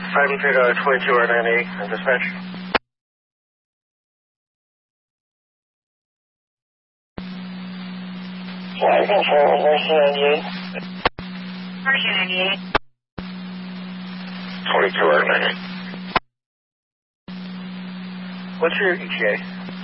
I'm Peter 2298 and dispatch. Yeah, control, Mercy 98. Mercy 98. 2298. What's your ETA?